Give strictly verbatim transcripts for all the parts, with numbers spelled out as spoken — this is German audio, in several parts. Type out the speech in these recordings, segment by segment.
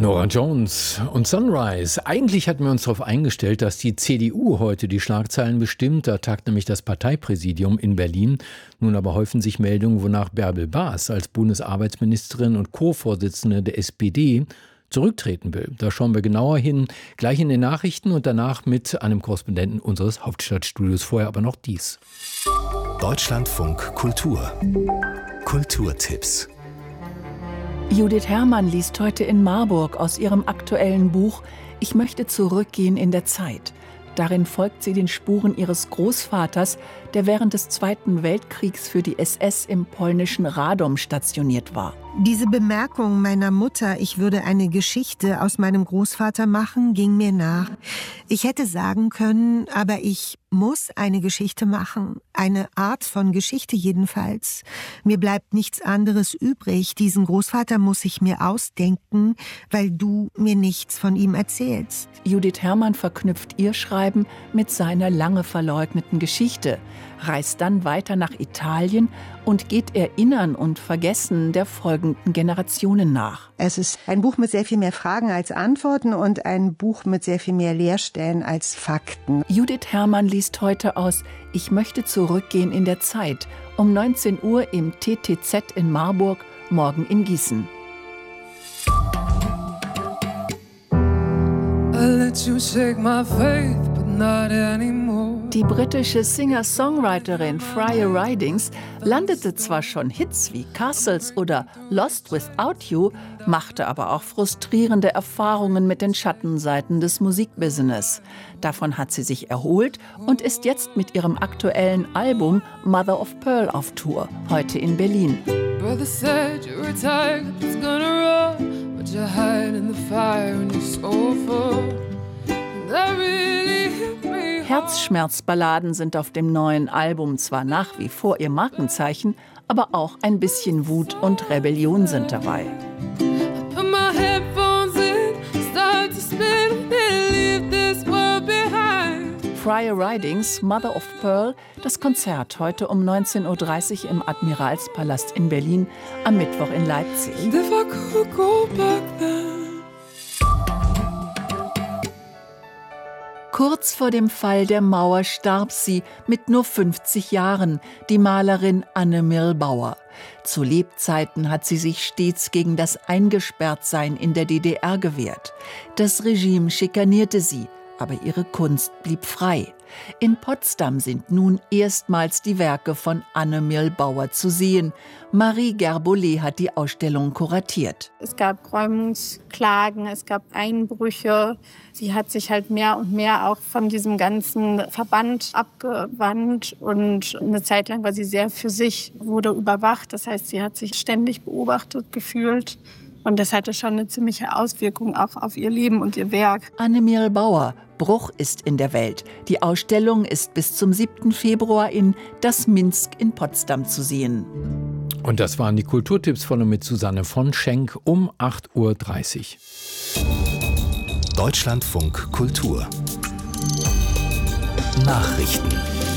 Norah Jones und Sunrise. Eigentlich hatten wir uns darauf eingestellt, dass die C D U heute die Schlagzeilen bestimmt. Da tagt nämlich das Parteipräsidium in Berlin. Nun aber häufen sich Meldungen, wonach Bärbel Bas als Bundesarbeitsministerin und Co-Vorsitzende der S P D zurücktreten will. Da schauen wir genauer hin, gleich in den Nachrichten und danach mit einem Korrespondenten unseres Hauptstadtstudios. Vorher aber noch dies. Deutschlandfunk Kultur. Kulturtipps. Judith Herrmann liest heute in Marburg aus ihrem aktuellen Buch »Ich möchte zurückgehen in der Zeit«. Darin folgt sie den Spuren ihres Großvaters, der während des Zweiten Weltkriegs für die S S im polnischen Radom stationiert war. Diese Bemerkung meiner Mutter, ich würde eine Geschichte aus meinem Großvater machen, ging mir nach. Ich hätte sagen können, aber ich muss eine Geschichte machen. Eine Art von Geschichte jedenfalls. Mir bleibt nichts anderes übrig. Diesen Großvater muss ich mir ausdenken, weil du mir nichts von ihm erzählst. Judith Herrmann verknüpft ihr Schreiben mit seiner lange verleugneten Geschichte, reist dann weiter nach Italien und geht Erinnern und Vergessen der folgenden Generationen nach. Es ist ein Buch mit sehr viel mehr Fragen als Antworten und ein Buch mit sehr viel mehr Leerstellen als Fakten. Judith Herrmann liest heute aus »Ich möchte zurückgehen in der Zeit« um neunzehn Uhr im T T Z in Marburg, morgen in Gießen. I let you shake my faith, but not anymore. Die britische Singer-Songwriterin Freya Ridings landete zwar schon Hits wie Castles oder Lost Without You, machte aber auch frustrierende Erfahrungen mit den Schattenseiten des Musikbusiness. Davon hat sie sich erholt und ist jetzt mit ihrem aktuellen Album Mother of Pearl auf Tour, heute in Berlin. Brother said you're retired, it's gonna run, but you're hiding the fire in your sofa. And that really hit me. Herzschmerzballaden sind auf dem neuen Album zwar nach wie vor ihr Markenzeichen, aber auch ein bisschen Wut und Rebellion sind dabei. Freya Ridings Mother of Pearl, das Konzert heute um neunzehn Uhr dreißig im Admiralspalast in Berlin, am Mittwoch in Leipzig. Kurz vor dem Fall der Mauer starb sie mit nur fünfzig Jahren, die Malerin Anne Mirlbauer. Zu Lebzeiten hat sie sich stets gegen das Eingesperrtsein in der D D R gewehrt. Das Regime schikanierte sie, aber ihre Kunst blieb frei. In Potsdam sind nun erstmals die Werke von Anne Mirlbauer zu sehen. Marie Gerbolet hat die Ausstellung kuratiert. Es gab Räumungsklagen, es gab Einbrüche. Sie hat sich halt mehr und mehr auch von diesem ganzen Verband abgewandt. Und eine Zeit lang war sie sehr für sich, wurde überwacht. Das heißt, sie hat sich ständig beobachtet gefühlt. Und das hatte schon eine ziemliche Auswirkung auch auf ihr Leben und ihr Werk. Anne Mirlbauer, Bruch ist in der Welt. Die Ausstellung ist bis zum siebten Februar in Das Minsk in Potsdam zu sehen. Und das waren die Kulturtipps von und mit Susanne von Schenk um acht Uhr dreißig. Deutschlandfunk Kultur. Nachrichten.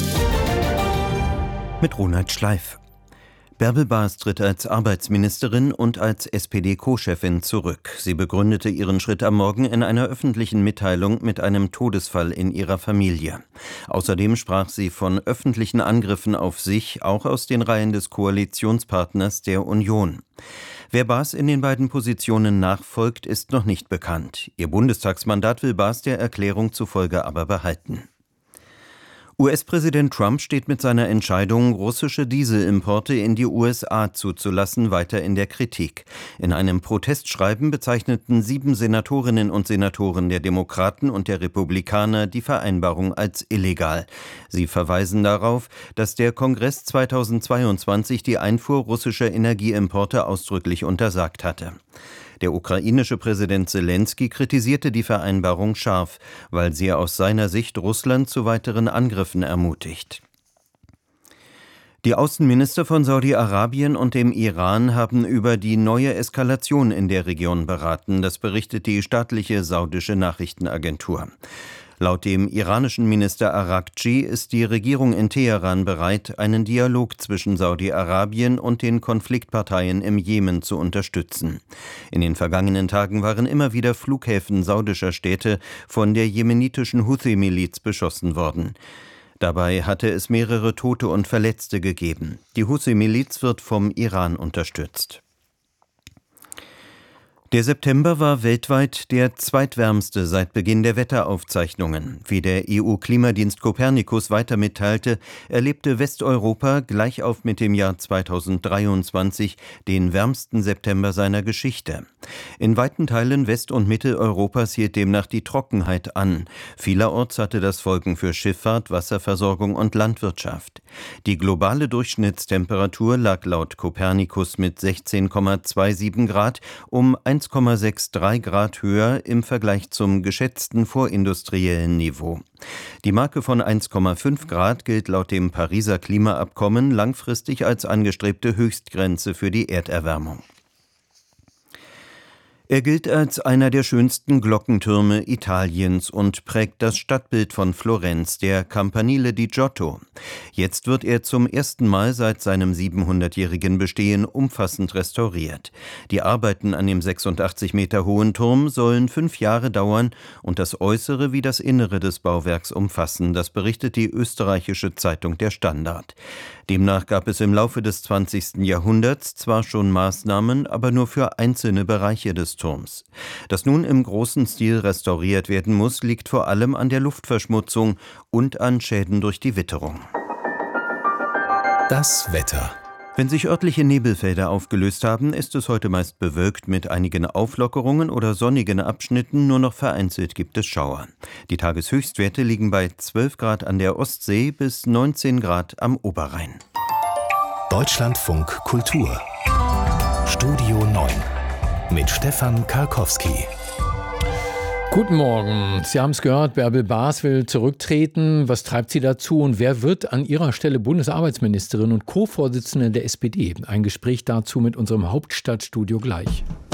Mit Ronald Schleif. Bärbel Bas tritt als Arbeitsministerin und als S P D-Co-Chefin zurück. Sie begründete ihren Schritt am Morgen in einer öffentlichen Mitteilung mit einem Todesfall in ihrer Familie. Außerdem sprach sie von öffentlichen Angriffen auf sich, auch aus den Reihen des Koalitionspartners der Union. Wer Bas in den beiden Positionen nachfolgt, ist noch nicht bekannt. Ihr Bundestagsmandat will Bas der Erklärung zufolge aber behalten. U S-Präsident Trump steht mit seiner Entscheidung, russische Dieselimporte in die U S A zuzulassen, weiter in der Kritik. In einem Protestschreiben bezeichneten sieben Senatorinnen und Senatoren der Demokraten und der Republikaner die Vereinbarung als illegal. Sie verweisen darauf, dass der Kongress zweitausendzweiundzwanzig die Einfuhr russischer Energieimporte ausdrücklich untersagt hatte. Der ukrainische Präsident Selensky kritisierte die Vereinbarung scharf, weil sie aus seiner Sicht Russland zu weiteren Angriffen ermutigt. Die Außenminister von Saudi-Arabien und dem Iran haben über die neue Eskalation in der Region beraten, das berichtet die staatliche saudische Nachrichtenagentur. Laut dem iranischen Minister Araghchi ist die Regierung in Teheran bereit, einen Dialog zwischen Saudi-Arabien und den Konfliktparteien im Jemen zu unterstützen. In den vergangenen Tagen waren immer wieder Flughäfen saudischer Städte von der jemenitischen Houthi-Miliz beschossen worden. Dabei hatte es mehrere Tote und Verletzte gegeben. Die Houthi-Miliz wird vom Iran unterstützt. Der September war weltweit der zweitwärmste seit Beginn der Wetteraufzeichnungen. Wie der E U-Klimadienst Copernicus weiter mitteilte, erlebte Westeuropa gleich auf mit dem Jahr zweitausenddreiundzwanzig den wärmsten September seiner Geschichte. In weiten Teilen West- und Mitteleuropas hielt demnach die Trockenheit an. Vielerorts hatte das Folgen für Schifffahrt, Wasserversorgung und Landwirtschaft. Die globale Durchschnittstemperatur lag laut Copernicus mit sechzehn Komma siebenundzwanzig Grad um eins Komma dreiundsechzig Grad höher im Vergleich zum geschätzten vorindustriellen Niveau. Die Marke von eins Komma fünf Grad gilt laut dem Pariser Klimaabkommen langfristig als angestrebte Höchstgrenze für die Erderwärmung. Er gilt als einer der schönsten Glockentürme Italiens und prägt das Stadtbild von Florenz, der Campanile di Giotto. Jetzt wird er zum ersten Mal seit seinem siebenhundertjährigen Bestehen umfassend restauriert. Die Arbeiten an dem sechsundachtzig Meter hohen Turm sollen fünf Jahre dauern und das Äußere wie das Innere des Bauwerks umfassen. Das berichtet die österreichische Zeitung Der Standard. Demnach gab es im Laufe des zwanzigsten Jahrhunderts zwar schon Maßnahmen, aber nur für einzelne Bereiche des Turms. Dass nun im großen Stil restauriert werden muss, liegt vor allem an der Luftverschmutzung und an Schäden durch die Witterung. Das Wetter. Wenn sich örtliche Nebelfelder aufgelöst haben, ist es heute meist bewölkt mit einigen Auflockerungen oder sonnigen Abschnitten, nur noch vereinzelt gibt es Schauer. Die Tageshöchstwerte liegen bei zwölf Grad an der Ostsee bis neunzehn Grad am Oberrhein. Deutschlandfunk Kultur. Studio neun mit Stefan Karkowski. Guten Morgen. Sie haben es gehört, Bärbel Baas will zurücktreten. Was treibt sie dazu und wer wird an ihrer Stelle Bundesarbeitsministerin und Co-Vorsitzende der S P D? Ein Gespräch dazu mit unserem Hauptstadtstudio gleich.